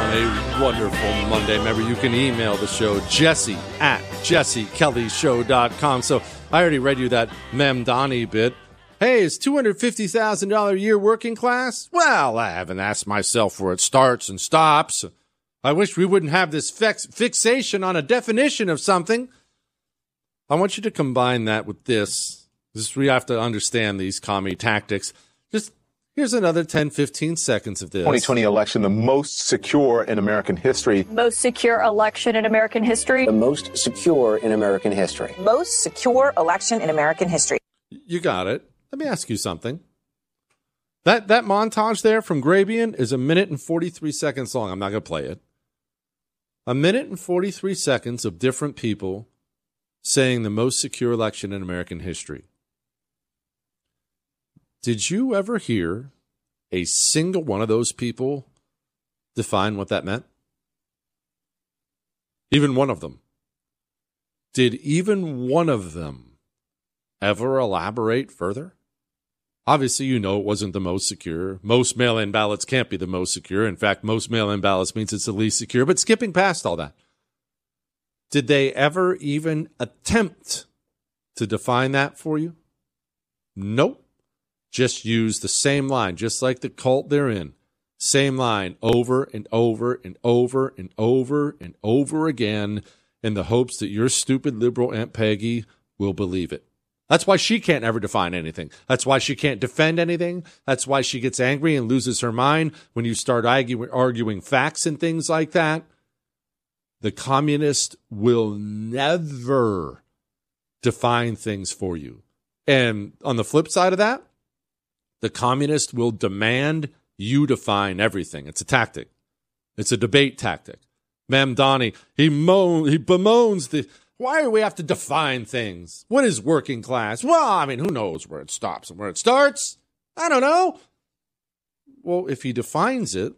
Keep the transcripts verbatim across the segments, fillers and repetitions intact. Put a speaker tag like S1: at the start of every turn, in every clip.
S1: a wonderful Monday. Remember, you can email the show, Jesse at jesse kelly show dot com. So I already read you that Mem Donnie bit. Hey, is two hundred fifty thousand dollars a year working class? Well, I haven't asked myself where it starts and stops. I wish we wouldn't have this fix- fixation on a definition of something. I want you to combine that with this. Just we have to understand these commie tactics. Just here's another ten, fifteen seconds of this.
S2: twenty twenty election, the most secure in American history.
S3: Most secure election in American history.
S4: The most secure in American history.
S5: Most secure election in American history.
S1: You got it. Let me ask you something. That that montage there from Grabian is a minute and forty-three seconds long. I'm not going to play it. A minute and forty-three seconds of different people saying the most secure election in American history. Did you ever hear a single one of those people define what that meant? Even one of them. Did even one of them ever elaborate further? Obviously, you know it wasn't the most secure. Most mail-in ballots can't be the most secure. In fact, most mail-in ballots means it's the least secure. But skipping past all that, did they ever even attempt to define that for you? Nope. Just use the same line, just like the cult they're in. Same line over and over and over and over and over again in the hopes that your stupid liberal Aunt Peggy will believe it. That's why she can't ever define anything. That's why she can't defend anything. That's why she gets angry and loses her mind when you start arguing, arguing facts and things like that. The communist will never define things for you. And on the flip side of that, the communist will demand you define everything. It's a tactic. It's a debate tactic. Mem Donnie, he moan, he bemoans the, why do we have to define things? What is working class? Well, I mean, who knows where it stops and where it starts? I don't know. Well, if he defines it,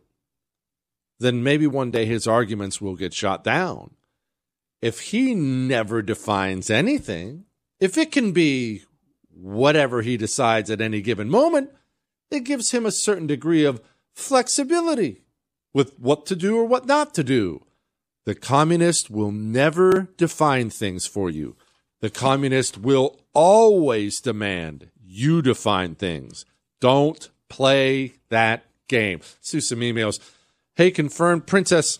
S1: then maybe one day his arguments will get shot down. If he never defines anything, if it can be whatever he decides at any given moment, it gives him a certain degree of flexibility with what to do or what not to do. The communist will never define things for you. The communist will always demand you define things. Don't play that game. Let's do some emails. Hey, confirmed princess.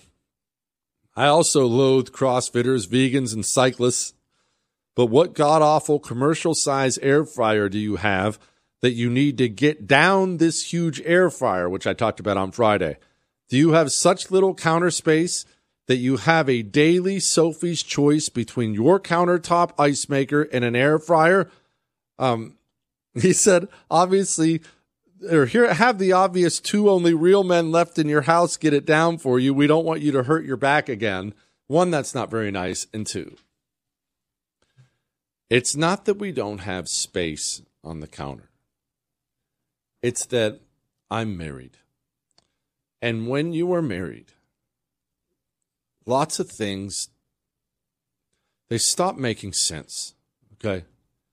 S1: I also loathe CrossFitters, vegans, and cyclists. But what god-awful commercial-size air fryer do you have that you need to get down this huge air fryer, which I talked about on Friday? Do you have such little counter space that you have a daily Sophie's choice between your countertop ice maker and an air fryer? Um, he said, obviously, or here, have the obvious two only real men left in your house get it down for you. We don't want you to hurt your back again. One, that's not very nice. And two, it's not that we don't have space on the counter. It's that I'm married. And when you are married, lots of things, they stop making sense, okay?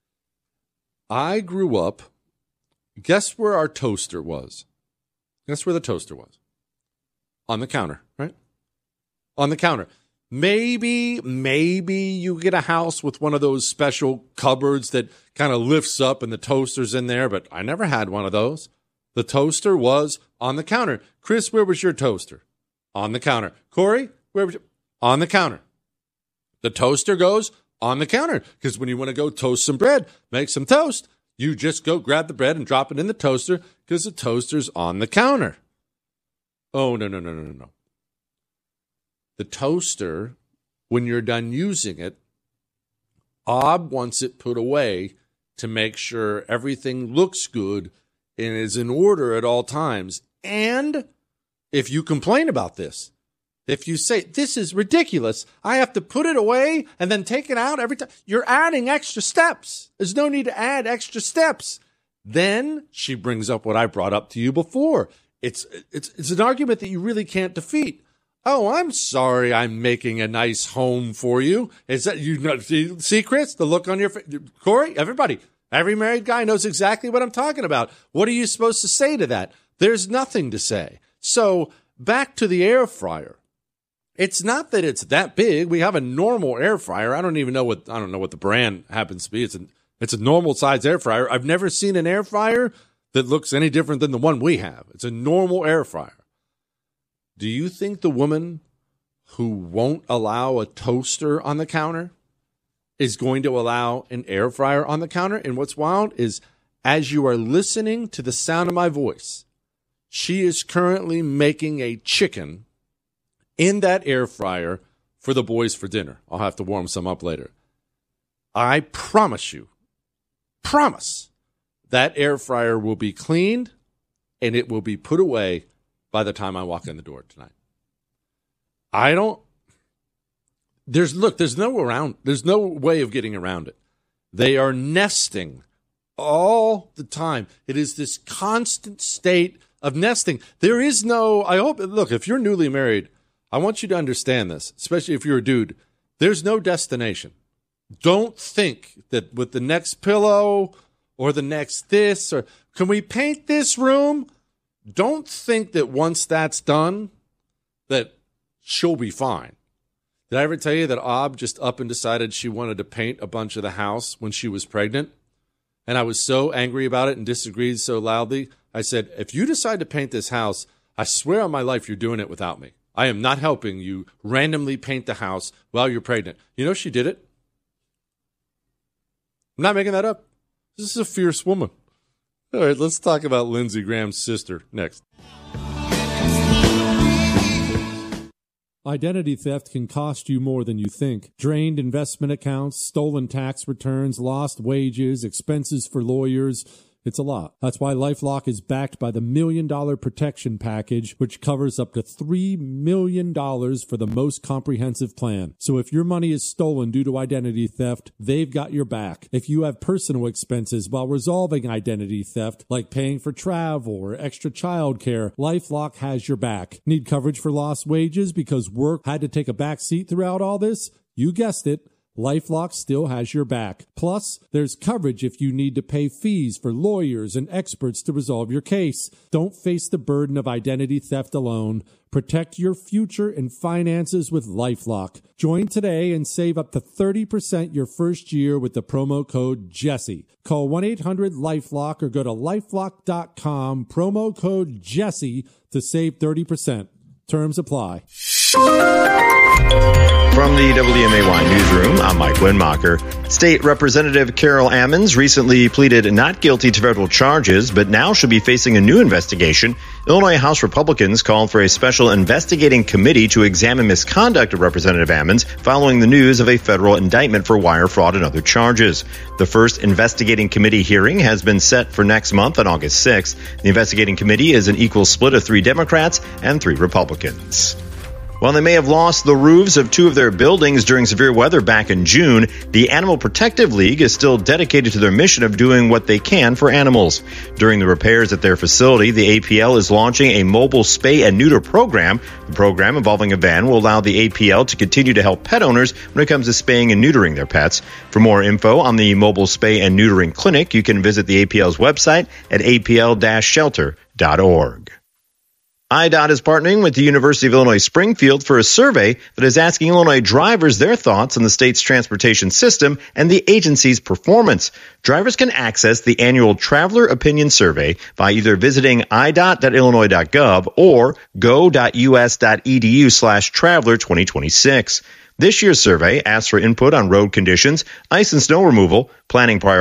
S1: I grew up, guess where our toaster was? Guess where the toaster was? On the counter, right? On the counter. Maybe, maybe you get a house with one of those special cupboards that kind of lifts up and the toaster's in there, but I never had one of those. The toaster was on the counter. Chris, where was your toaster? On the counter. Corey, where was your... On the counter. The toaster goes on the counter because when you want to go toast some bread, make some toast, you just go grab the bread and drop it in the toaster because the toaster's on the counter. Oh, no, no, no, no, no, no. The toaster, when you're done using it, Ob wants it put away to make sure everything looks good and is in order at all times. And if you complain about this, if you say, this is ridiculous, I have to put it away and then take it out every time, you're adding extra steps. There's no need to add extra steps. Then she brings up what I brought up to you before. It's it's it's an argument that you really can't defeat. Oh, I'm sorry I'm making a nice home for you. Is that you know, see, Chris, the look on your face? Corey, everybody, every married guy knows exactly what I'm talking about. What are you supposed to say to that? There's nothing to say. So back to the air fryer. It's not that it's that big. We have a normal air fryer. I don't even know what I don't know what the brand happens to be. It's a it's a normal size air fryer. I've never seen an air fryer that looks any different than the one we have. It's a normal air fryer. Do you think the woman who won't allow a toaster on the counter is going to allow an air fryer on the counter? And what's wild is, as you are listening to the sound of my voice, she is currently making a chicken in that air fryer for the boys for dinner. I'll have to warm some up later. I promise you, promise, that air fryer will be cleaned and it will be put away by the time I walk in the door tonight. I don't, there's, look, there's no around, there's no way of getting around it. They are nesting all the time. It is this constant state of nesting. There is no, I hope, look, if you're newly married, I want you to understand this, especially if you're a dude. There's no destination. Don't think that with the next pillow or the next this, or can we paint this room? Don't think that once that's done, that she'll be fine. Did I ever tell you that Ob just up and decided she wanted to paint a bunch of the house when she was pregnant? And I was so angry about it and disagreed so loudly. I said, if you decide to paint this house, I swear on my life you're doing it without me. I am not helping you randomly paint the house while you're pregnant. You know she did it? I'm not making that up. This is a fierce woman. All right, let's talk about Lindsey Graham's sister next.
S6: Identity theft can cost you more than you think. Drained investment accounts, stolen tax returns, lost wages, expenses for lawyers. It's a lot. That's why LifeLock is backed by the Million Dollar Protection Package, which covers up to three million dollars for the most comprehensive plan. So if your money is stolen due to identity theft, they've got your back. If you have personal expenses while resolving identity theft, like paying for travel or extra child care, LifeLock has your back. Need coverage for lost wages because work had to take a back seat throughout all this? You guessed it. LifeLock still has your back. Plus, there's coverage if you need to pay fees for lawyers and experts to resolve your case. Don't face the burden of identity theft alone. Protect your future and finances with LifeLock. Join today and save up to thirty percent your first year with the promo code Jesse. Call one eight hundred LifeLock or go to lifelock dot com, promo code Jesse to save thirty percent. Terms apply.
S7: From the W M A Y newsroom, I'm Mike Winmacher. State Representative Carol Ammons recently pleaded not guilty to federal charges, but now should be facing a new investigation. Illinois House Republicans called for a special investigating committee to examine misconduct of Representative Ammons following the news of a federal indictment for wire fraud and other charges. The first investigating committee hearing has been set for next month on August sixth. The investigating committee is an equal split of three Democrats and three Republicans. While they may have lost the roofs of two of their buildings during severe weather back in June, the Animal Protective League is still dedicated to their mission of doing what they can for animals. During the repairs at their facility, the A P L is launching a mobile spay and neuter program. The program, involving a van, will allow the A P L to continue to help pet owners when it comes to spaying and neutering their pets. For more info on the mobile spay and neutering clinic, you can visit the A P L's website at a p l dash shelter dot org. I D O T is partnering with the University of Illinois Springfield for a survey that is asking Illinois drivers their thoughts on the state's transportation system and the agency's performance. Drivers can access the annual Traveler Opinion Survey by either visiting i d o t dot illinois dot gov or go dot u s dot e d u slash traveler twenty twenty-six. This year's survey asks for input on road conditions, ice and snow removal, planning priorities,